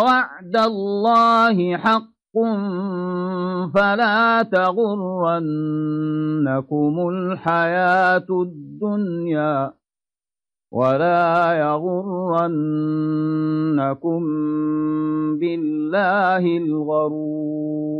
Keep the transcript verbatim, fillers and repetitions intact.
وعد الله حق فلا تغرنكم الحياة الدنيا ولا يغرنكم بالله الغرور